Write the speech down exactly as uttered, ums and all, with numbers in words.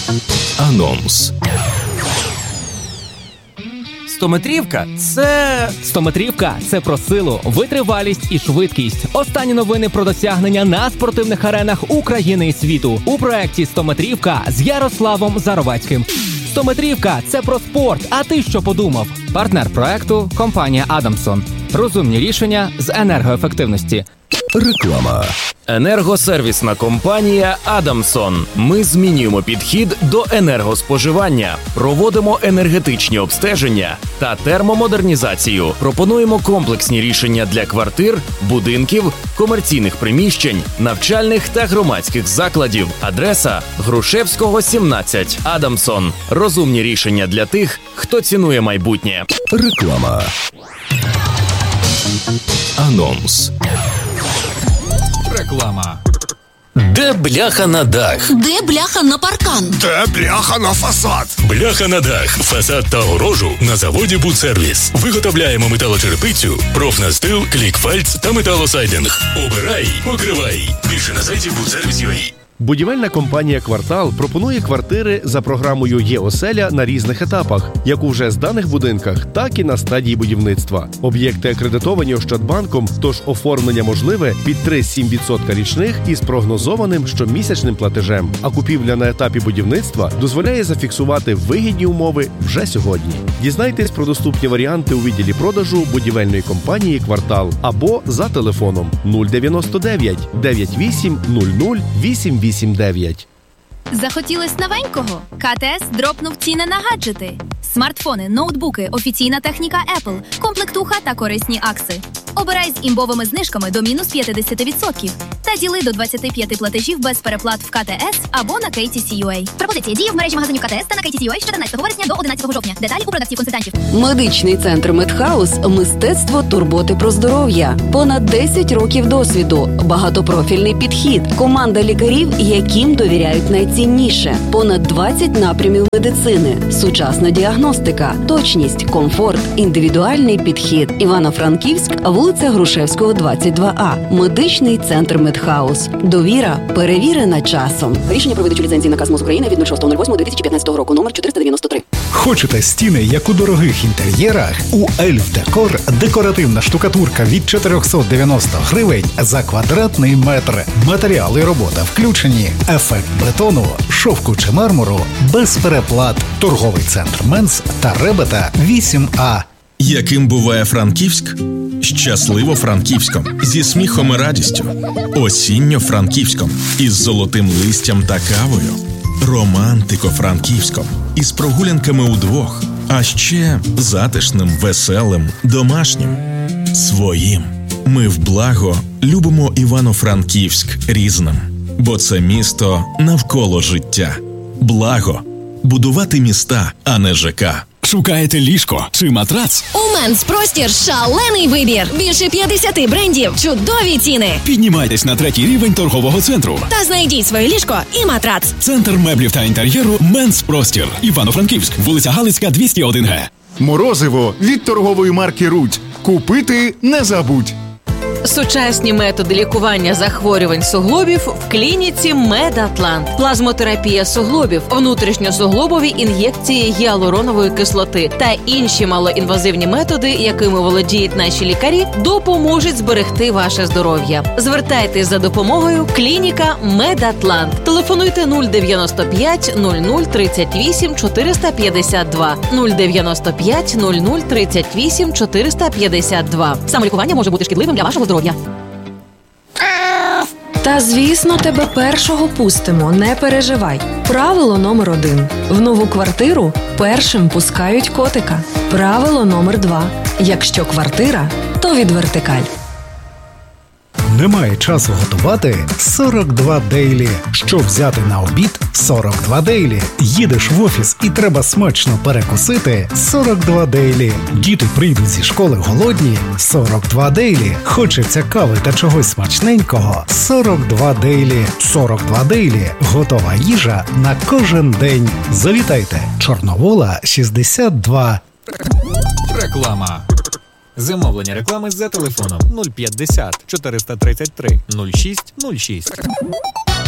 Анонс. Стометрівка – це... Стометрівка – це про силу, витривалість і швидкість. Останні новини про досягнення на спортивних аренах України і світу. У проєкті «Стометрівка» з Ярославом Заровецьким. Стометрівка – це про спорт, а ти що подумав? Партнер проєкту – компанія «Адамсон». Розумні рішення з енергоефективності. Реклама. Енергосервісна компанія «Адамсон». Ми змінюємо підхід до енергоспоживання, проводимо енергетичні обстеження та термомодернізацію. Пропонуємо комплексні рішення для квартир, будинків, комерційних приміщень, навчальних та громадських закладів. Адреса – Грушевського, сімнадцять. «Адамсон». Розумні рішення для тих, хто цінує майбутнє. Реклама. Анонс. Реклама. Де бляха на дах? Де бляха на паркан? Де бляха на фасад? Бляха на дах, фасад та огорожу на заводі «Будсервіс». Виготовляємо металочерепицю, профнастил, клікфальц та металосайдинг. Обирай, покривай. Більше на сайті будсервіс крапка ю а. Будівельна компанія «Квартал» пропонує квартири за програмою «Є-оселя» на різних етапах, як у вже зданих будинках, так і на стадії будівництва. Об'єкти акредитовані Ощадбанком, тож оформлення можливе під три цілих сім десятих відсотка річних із прогнозованим щомісячним платежем. А купівля на етапі будівництва дозволяє зафіксувати вигідні умови вже сьогодні. Дізнайтесь про доступні варіанти у відділі продажу будівельної компанії «Квартал» або за телефоном нуль дев'яносто дев'ять дев'ять вісім нуль нуль вісім вісім дев'ять. Захотілось новенького? КТС дропнув ціни на гаджети. Смартфони, ноутбуки, офіційна техніка Apple, комплектуха та корисні акси. Обирай з імбовими знижками до мінус п'ятдесят відсотків та діли до двадцять п'ять платежів без переплат в КТС або на кей ті сі точка ю а. Пропозиція діє в мережі магазинів КТС та на кей ті сі точка ю а з чотирнадцятого вересня до одинадцятого жовтня. Деталі у продавців-консультантів. Медичний центр «Медхаус» – мистецтво турботи про здоров'я. Понад десять років досвіду, багатопрофільний підхід, команда лікарів, яким довіряють найцінніше. Понад двадцять напрямів медицини, сучасна діагностика, точність, комфорт, індивідуальний підхід. Івано-Франківськ, вулиця Грушевського, двадцять два а. Медичний центр «Медхаус». Довіра перевірена часом. Рішення про видачу ліцензії наказ МОЗ України від нуль шостого восьмого дві тисячі п'ятнадцятого року номер чотириста дев'яносто три. Хочете стіни, як у дорогих інтер'єрах? У Ельф Декор декоративна штукатурка від чотириста дев'яносто гривень за квадратний метр. Матеріали робота включені. Ефект бетону, шовку чи мармуру без переплат. Торговий центр «Менс» та Ребета вісім а. Яким буває Франківськ? Щасливо Франківськом, зі сміхом і радістю. Осінньо Франківськом, із золотим листям та кавою. Романтико Франківськом, із прогулянками удвох. А ще затишним, веселим, домашнім. Своїм. Ми в благо любимо Івано-Франківськ різним. Бо це місто навколо життя. Благо. Будувати міста, а не ЖК. Шукаєте ліжко чи матрац? У Менс Простір шалений вибір. Більше п'ятдесят брендів, чудові ціни. Піднімайтесь на третій рівень торгового центру. Та знайдіть своє ліжко і матрац. Центр меблів та інтер'єру «Менс Простір». Івано-Франківськ, вулиця Галицька, двісті один ге. Морозиво від торгової марки «Рудь». Купити не забудь. Сучасні методи лікування захворювань суглобів в клініці «Медатлант». Плазмотерапія суглобів, внутрішньосуглобові ін'єкції гіалуронової кислоти та інші малоінвазивні методи, якими володіють наші лікарі, допоможуть зберегти ваше здоров'я. Звертайтесь за допомогою клініка «Медатлант». Телефонуйте нуль дев'яносто п'ять нуль нуль тридцять вісім чотириста п'ятдесят два нуль дев'яносто п'ять нуль нуль тридцять вісім чотириста п'ятдесят два. Самолікування може бути шкідливим для вашого здоров'я. Та, звісно, тебе першого пустимо, не переживай. Правило номер один. В нову квартиру першим пускають котика. Правило номер два. Якщо квартира, то від Вертикаль. Немає часу готувати сорок два Дейлі. Щоб взяти на обід сорок два Дейлі. Їдеш в офіс і треба смачно перекусити сорок два Дейлі. Діти прийдуть зі школи голодні сорок два Дейлі. Хочеться кави та чогось смачненького сорок два Дейлі. сорок два Дейлі. Готова їжа на кожен день. Завітайте. Чорновола шістдесят два. Реклама. Замовлення реклами за телефоном нуль п'ятдесят чотириста тридцять три нуль шість нуль шість.